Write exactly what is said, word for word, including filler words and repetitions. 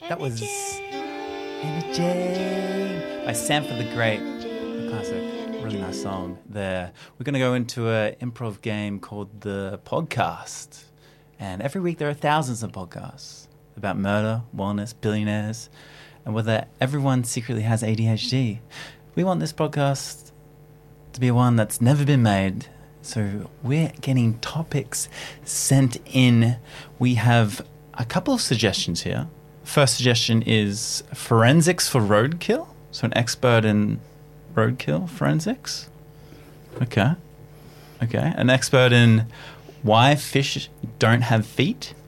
That was Energy by Sanford the Great. A classic. Really nice song there. We're going to go into an improv game called The Podcast. And every week there are thousands of podcasts about murder, wellness, billionaires, and whether everyone secretly has A D H D. We want this podcast to be one that's never been made. So we're getting topics sent in. We have a couple of suggestions here. First suggestion is forensics for roadkill. So an expert in roadkill forensics. Okay. Okay. An expert in why fish don't have feet.